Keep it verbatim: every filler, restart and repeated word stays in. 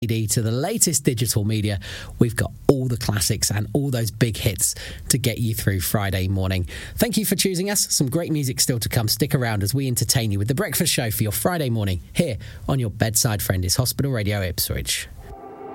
to the latest digital media, we've got all the classics and all those big hits to get you through Friday morning. Thank you for choosing us. Some great music still to come. Stick around as we entertain you with The Breakfast Show for your Friday morning here on your bedside friend is Hospital Radio Ipswich.